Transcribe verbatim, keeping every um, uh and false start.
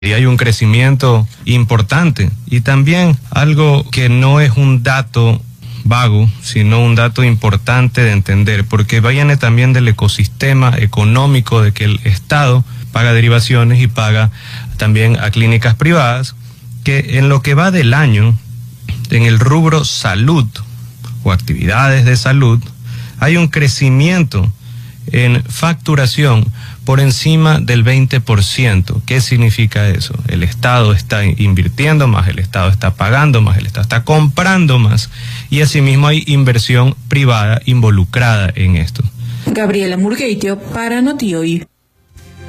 Y hay un crecimiento importante y también algo que no es un dato vago, sino un dato importante de entender, porque viene también del ecosistema económico de que el Estado paga derivaciones y paga también a clínicas privadas, que en lo que va del año, en el rubro salud o actividades de salud, hay un crecimiento en facturación por encima del veinte por ciento. ¿Qué significa eso? El Estado está invirtiendo más, el Estado está pagando más, el Estado está comprando más y asimismo hay inversión privada involucrada en esto. Gabriela Murgueitio para Noti Hoy.